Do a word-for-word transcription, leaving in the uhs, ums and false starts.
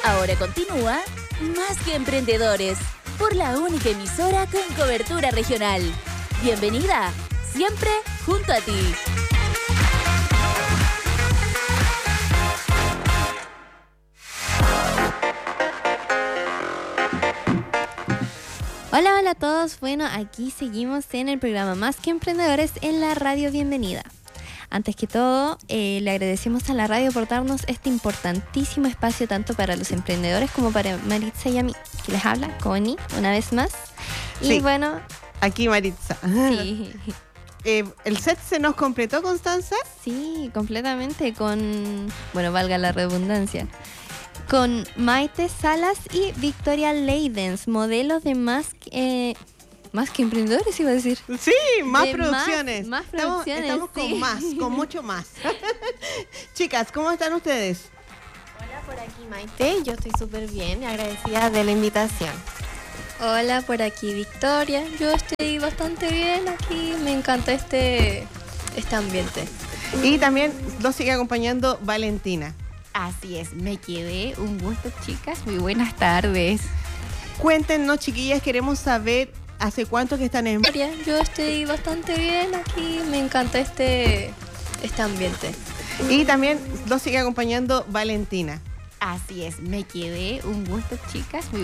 Ahora continúa Más que Emprendedores, por la única emisora con cobertura regional. Bienvenida, siempre junto a ti. Hola, hola a todos. Bueno, aquí seguimos en el programa Más que Emprendedores en la radio Bienvenida. Antes que todo, eh, le agradecemos a la radio por darnos este importantísimo espacio tanto para los emprendedores como para Maritza y a mí, que les habla, Connie, una vez más. Y sí, bueno... aquí Maritza. Sí. eh, ¿El set se nos completó, Constanza? Sí, completamente, con... Bueno, valga la redundancia. Con Maite Salas y Victoria Leidens, modelos de más... Eh, Más que emprendedores, iba a decir. Sí, más de producciones. Más, más producciones. Estamos, estamos sí. con más, con mucho más. Chicas, ¿cómo están ustedes? Hola, por aquí Maite. Yo estoy súper bien y agradecida de la invitación. Hola, por aquí Victoria. Yo estoy bastante bien aquí. Me encanta este, este ambiente. Y también nos sigue acompañando Valentina. Así es, me quedé. Un gusto, chicas. Muy buenas tardes. Cuéntenos, chiquillas, queremos saber hace cuánto que están en... Yo estoy bastante bien aquí. Me encanta este, este ambiente. Y también nos sigue acompañando Valentina. Así es, me quedé. Un gusto, chicas. Muy